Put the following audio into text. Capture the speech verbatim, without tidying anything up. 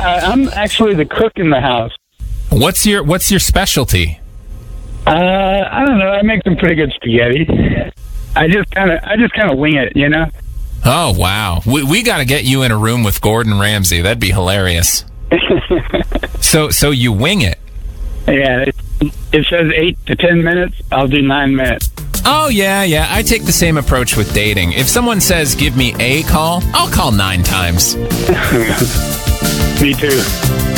Yeah, I'm actually the cook in the house. What's your What's your specialty? Uh, I don't know. I make some pretty good spaghetti. I just kind of, I just kind of wing it, you know. Oh wow, we we got to get you in a room with Gordon Ramsay. That'd be hilarious. so so you wing it. Yeah, it, it says eight to ten minutes. I'll do nine minutes. Oh, yeah, yeah. I take the same approach with dating. If someone says, give me a call, I'll call nine times. Me too.